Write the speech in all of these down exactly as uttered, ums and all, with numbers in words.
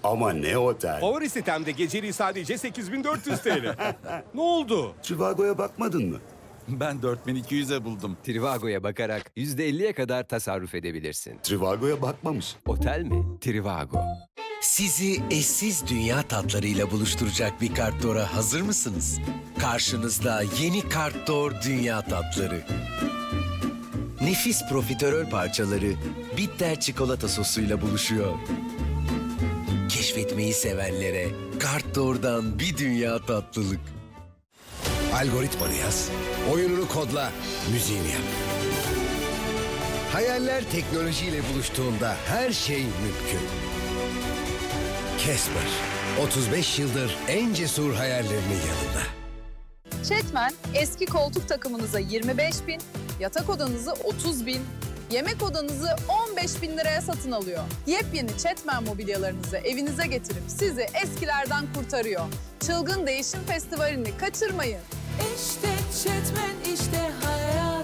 Ama ne otel? Favori sitemde geceliği sadece sekiz bin dört yüz T L. Ne oldu? Trivago'ya bakmadın mı? Ben dört bin iki yüze buldum. Trivago'ya bakarak yüzde elliye kadar tasarruf edebilirsin. Trivago'ya bakmamış. Otel mi? Trivago. Sizi eşsiz dünya tatlarıyla buluşturacak bir Kartdor'a hazır mısınız? Karşınızda yeni Kartdor Dünya Tatları. Nefis profiterol parçaları bitter çikolata sosuyla buluşuyor. Keşfetmeyi sevenlere Kartdor'dan bir dünya tatlılık. Algoritmanı yaz, oyununu kodla, müziğini yap. Hayaller teknolojiyle buluştuğunda her şey mümkün. Casper, otuz beş yıldır en cesur hayallerinin yanında. Chatman eski koltuk takımınıza yirmi beş bin, yatak odanızı otuz bin, yemek odanızı on beş bin liraya satın alıyor. Yepyeni Chatman mobilyalarınızı evinize getirip sizi eskilerden kurtarıyor. Çılgın Değişim Festivali'ni kaçırmayın. İşte Chatman, işte hayat.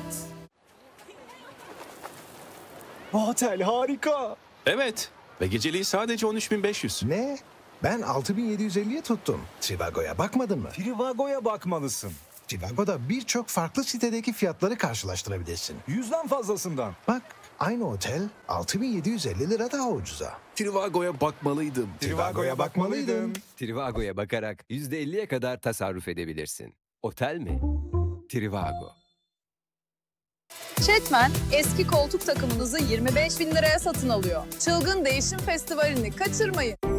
Bu otel harika. Evet ve geceliği sadece on üç bin beş yüz. Ne? Ben altı bin yedi yüz elliye tuttum. Trivago'ya bakmadın mı? Trivago'ya bakmalısın. Trivago'da birçok farklı sitedeki fiyatları karşılaştırabilirsin. Yüzden fazlasından. Bak, aynı otel altı bin yedi yüz elli lira daha ucuza. Trivago'ya bakmalıydım. Trivago'ya bakmalıydın. Trivago'ya bakarak yüzde elliye kadar tasarruf edebilirsin. Otel mi? Trivago. Chatman eski koltuk takımınızı yirmi beş bin liraya satın alıyor. Çılgın Değişim Festivali'ni kaçırmayın.